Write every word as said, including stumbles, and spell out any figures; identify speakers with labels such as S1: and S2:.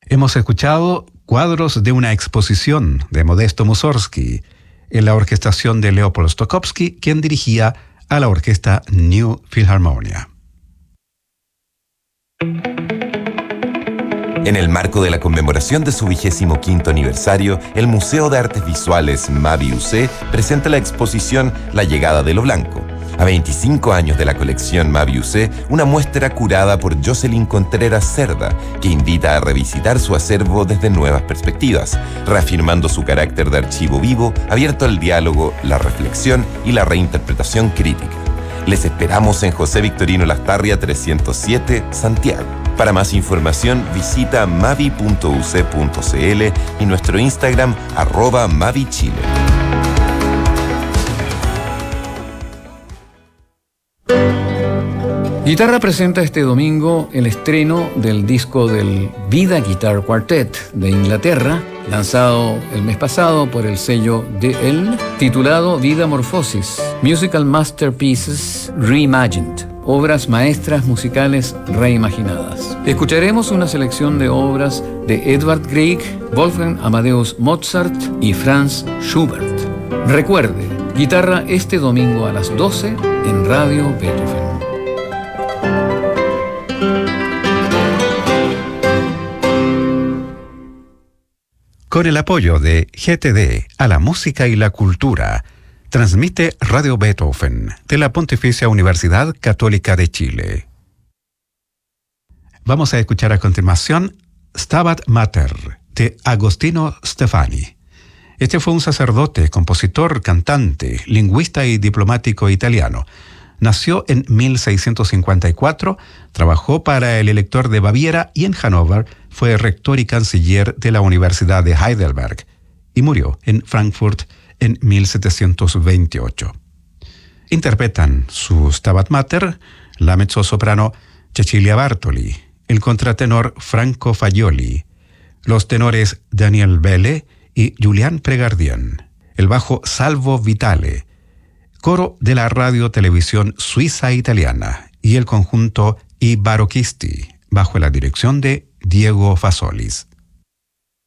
S1: Hemos escuchado cuadros de una exposición de Modesto Mussorgsky en la orquestación de Leopold Stokowski, quien dirigía a la orquesta New Philharmonia.
S2: En el marco de la conmemoración de su vigésimo quinto aniversario, el Museo de Artes Visuales Mavi U C presenta la exposición La Llegada de lo Blanco. A veinticinco años de la colección Mavi U C, una muestra curada por Jocelyn Contreras Cerda, que invita a revisitar su acervo desde nuevas perspectivas, reafirmando su carácter de archivo vivo, abierto al diálogo, la reflexión y la reinterpretación crítica. Les esperamos en José Victorino Lastarria trescientos siete, Santiago. Para más información, visita mavi punto u c punto c l y nuestro Instagram, arroba mavichile.
S3: Guitarra presenta este domingo el estreno del disco del Vida Guitar Quartet de Inglaterra, lanzado el mes pasado por el sello D L, titulado Vida Morphosis, Musical Masterpieces Reimagined, obras maestras musicales reimaginadas. Escucharemos una selección de obras de Edvard Grieg, Wolfgang Amadeus Mozart y Franz Schubert. Recuerde, guitarra este domingo a las doce en Radio Beethoven.
S1: Con el apoyo de G T D a la música y la cultura, transmite Radio Beethoven de la Pontificia Universidad Católica de Chile. Vamos a escuchar a continuación Stabat Mater de Agostino Stefani. Este fue un sacerdote, compositor, cantante, lingüista y diplomático italiano. Nació en mil seiscientos cincuenta y cuatro, trabajó para el elector de Baviera y en Hannover fue rector y canciller de la Universidad de Heidelberg y murió en Frankfurt en mil setecientos veintiocho. Interpretan su Stabat Mater la mezzosoprano Cecilia Bartoli, el contratenor Franco Fagioli, los tenores Daniel Belle y Julián Pregardien, el bajo Salvo Vitale, coro de la Radio Televisión Suiza Italiana y el conjunto I Barocchisti, bajo la dirección de Diego Fasolis.